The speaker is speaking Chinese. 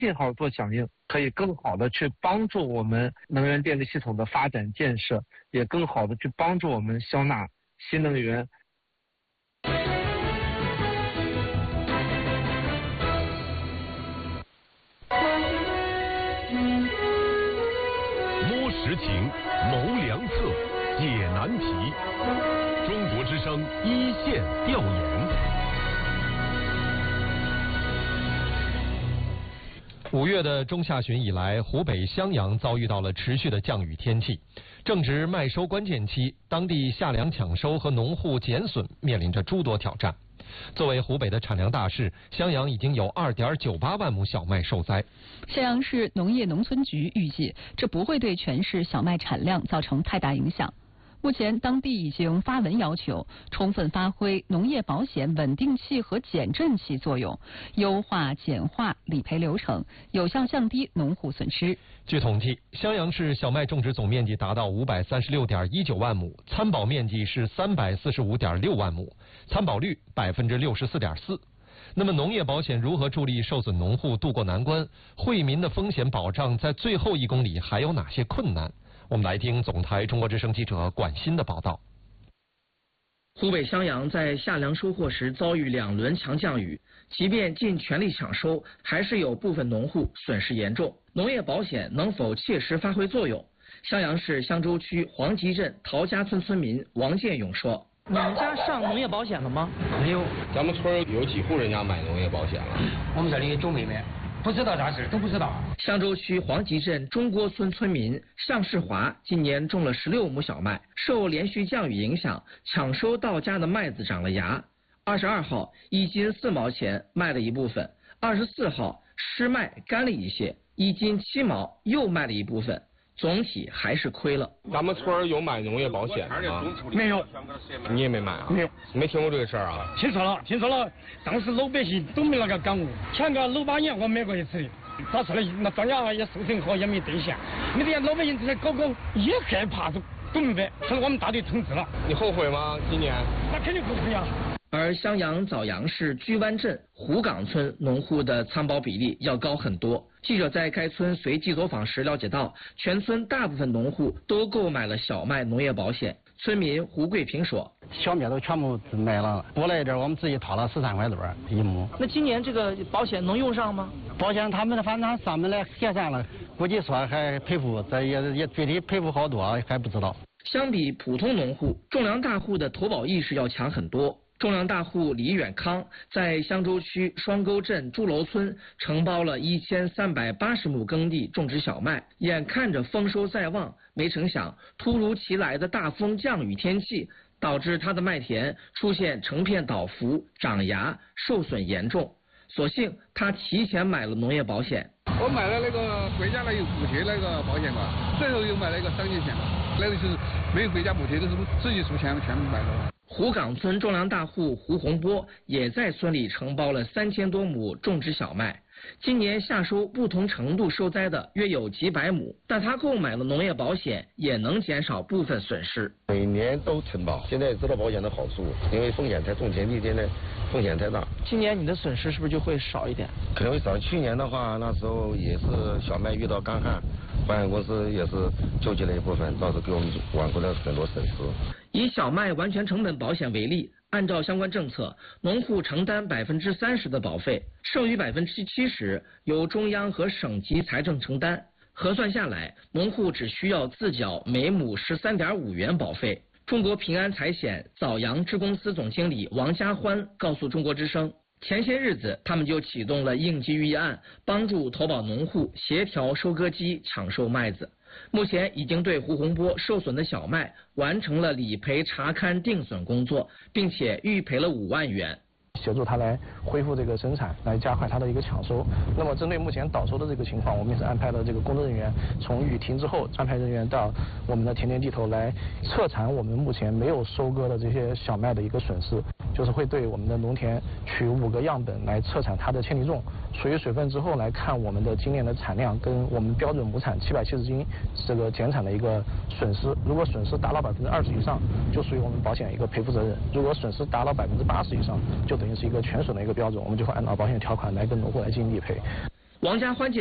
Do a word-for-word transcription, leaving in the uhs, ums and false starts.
信号做响应，可以更好的去帮助我们能源电力系统的发展建设，也更好的去帮助我们消纳新能源。 摸实情，谋良策，解难题。中国之声一线调研。 五月的中下旬以来，湖北襄阳遭遇到了持续的降雨天气，正值麦收关键期，当地夏粮抢收和农户减损面临着诸多挑战。作为湖北的产粮大市，襄阳已经有 二点九八万亩小麦受灾。 襄阳市农业农村局预计，这不会对全市小麦产量造成太大影响。目前，当地已经发文要求充分发挥农业保险稳定器和减震器作用，优化简化理赔流程，有效降低农户损失。 据统计，襄阳市小麦种植总面积达到 五百三十六点一九万亩，参保面积是 三百四十五点六万亩，参保率 百分之六十四点四。那么农业保险如何助力受损农户渡过难关？惠民的风险保障在最后一公里还有哪些困难？我们来听总台中国之声记者管鑫的报道。 湖北襄阳在夏粮收获时遭遇两轮强降雨，即便尽全力抢收，还是有部分农户损失严重。农业保险能否切实发挥作用？襄阳市襄州区黄集镇陶家村村民王建勇说：“ 你们家上农业保险了吗？ 没有，咱们村有几户人家买农业保险了？ 我们这里周妹妹。”不知道啥事，都不知道。 襄州区黄集镇中郭村村民向世华今年种了十六亩小麦，受连续降雨影响，抢收到家的麦子长了芽。二十二号一斤四毛钱卖了一部分，二十四号湿麦干了一些，一斤七毛又卖了一部分。总体还是亏了。 咱们村有买农业保险吗？ 没有。 你也没买啊？ 没有。 没听过这个事儿啊？ 听说了，听说了。当时老百姓都没那个感悟，前个六八年我买过一次，找出来那庄稼也收成好，也没兑现。没得老百姓这些搞搞也害怕，都不明白，成了我们大队同志了。 你后悔吗？今年？ 那肯定后悔啊。 而襄阳枣阳市居湾镇湖岗村农户的参保比例要高很多。记者在该村随机走访时了解到，全村大部分农户都购买了小麦农业保险。村民胡桂平说：“ 小麦都全部买了，多来一点我们自己掏了十三块多一亩。 那今年这个保险能用上吗？ 保险他们反正上面来协商了，估计说还赔付，这也也具体赔付好多还不知道。” 相比普通农户，种粮大户的投保意识要强很多。种粮大户李远康在襄州区双沟镇朱楼村承包了一千三百八十亩耕地种植小麦，眼看着丰收在望，没成想突如其来的大风降雨天气导致他的麦田出现成片倒伏、长芽、受损严重。所幸他提前买了农业保险。 我买了那个国家的有补贴那个保险嘛，最后又买了一个商业险嘛，那个是没有国家补贴，都是自己出钱全部买的。 湖岗村种粮大户胡洪波也在村里承包了三千多亩种植小麦，今年夏收不同程度受灾的约有几百亩，但他购买了农业保险，也能减少部分损失。 每年都承保，现在也知道保险的好处，因为风险太重，前几天呢风险太大。 今年你的损失是不是就会少一点？ 可能会少。去年的话，那时候也是小麦遇到干旱，保险公司也是救济了一部分，倒是给我们挽回了很多损失。 以小麦完全成本保险为例，按照相关政策，农户承担百分之三十的保费，剩余百分之七十由中央和省级财政承担。核算下来，农户只需要自缴每亩十三点五元保费。中国平安财险枣阳支公司总经理王家欢告诉中国之声，前些日子他们就启动了应急预议案，帮助投保农户协调收割机抢售麦子。目前已经对胡洪波受损的小麦完成了理赔查勘定损工作，并且预赔了五万元。 协助他来恢复这个生产，来加快他的一个抢收。那么针对目前倒收的这个情况，我们也是安排了这个工作人员从雨停之后，安排人员到我们的田间地头来测产我们目前没有收割的这些小麦的一个损失，就是会对我们的农田取五个样本来测产它的铅体重，除以水分之后来看我们的今年的产量跟我们标准亩产七百七十斤这个减产的一个损失。如果损失达到百分之二十以上，就属于我们保险一个赔付责任；如果损失达到百分之八十以上，就等于是一个全损的一个标准，我们就会按照保险条款来跟农户来进行理赔。 王家欢介